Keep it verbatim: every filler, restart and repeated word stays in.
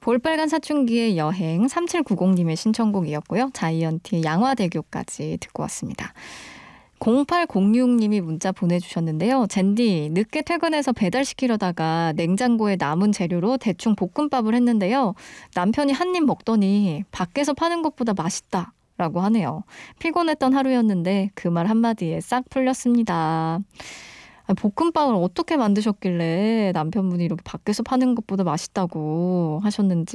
볼빨간 사춘기의 여행 삼칠구공님의 신청곡이었고요. 자이언티의 양화대교까지 듣고 왔습니다. 공팔공육님이 문자 보내주셨는데요. 젠디, 늦게 퇴근해서 배달시키려다가 냉장고에 남은 재료로 대충 볶음밥을 했는데요. 남편이 한 입 먹더니 밖에서 파는 것보다 맛있다 라고 하네요. 피곤했던 하루였는데 그 말 한마디에 싹 풀렸습니다. 볶음밥을 어떻게 만드셨길래 남편분이 이렇게 밖에서 파는 것보다 맛있다고 하셨는지